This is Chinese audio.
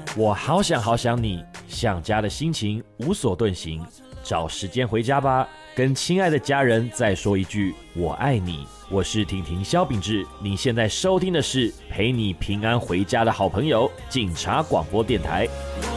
我好想好想你，想家的心情无所遁形，找时间回家吧，跟亲爱的家人再说一句我爱你。我是婷婷萧秉治，你现在收听的是陪你平安回家的好朋友警察广播电台。